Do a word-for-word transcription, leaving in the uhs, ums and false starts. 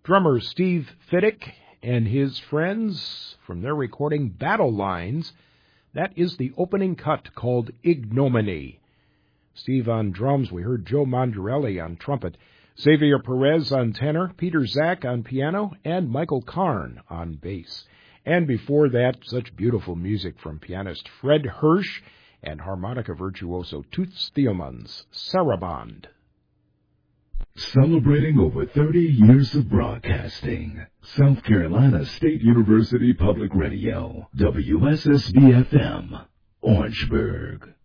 Drummer Steve Fiddick and his friends from their recording Battle Lines. That is the opening cut called Ignominy. Steve on drums. We heard Joe Mondarelli on trumpet, Xavier Perez on tenor, Peter Zach on piano, and Michael Karn on bass. And before that, such beautiful music from pianist Fred Hirsch and harmonica virtuoso Toots Thielemans, Saraband. Celebrating over thirty years of broadcasting. South Carolina State University Public Radio, W S S B F M, Orangeburg.